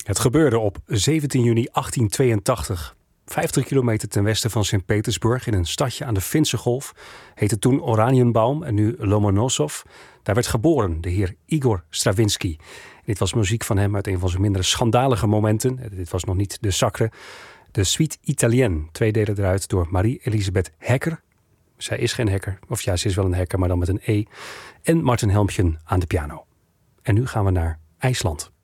Het gebeurde op 17 juni 1882. 50 kilometer ten westen van Sint-Petersburg, in een stadje aan de Finse Golf, heette toen Oranienbaum en nu Lomonosov. Daar werd geboren de heer Igor Stravinsky. Dit was muziek van hem uit een van zijn minder schandalige momenten. Dit was nog niet de Sacre. De Suite Italienne, 2 delen eruit door Marie-Elisabeth Hecker. Zij is geen hacker, of ja, ze is wel een hacker, maar dan met een E. En Martin Helmchen aan de piano. En nu gaan we naar IJsland.